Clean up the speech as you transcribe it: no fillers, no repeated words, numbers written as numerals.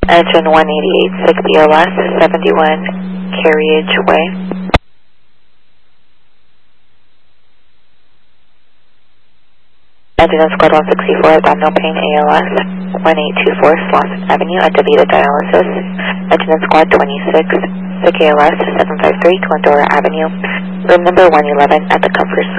Engine 188, sick BLS, 71 Carriage Way. Engine Squad 164, abdominal pain, ALS, 1824 Slauson Avenue at DaVita Dialysis. Engine Squad 26, sick ALS, 753 Glendora Avenue. Room number 111 at the Comfort Suite.